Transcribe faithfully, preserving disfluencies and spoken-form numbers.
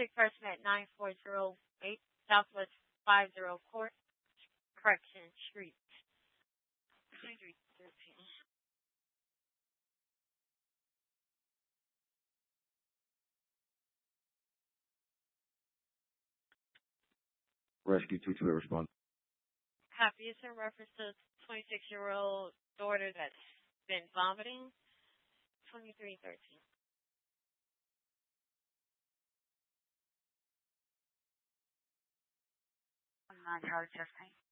District Person at nine four zero eight Southwest five zero Court, Correction Street. twenty-three thirteen. Rescue two two eight respond. Copy. It's in reference to twenty-six-year-old daughter that's been vomiting. twenty-three thirteen. nine Charlie Chest Pain.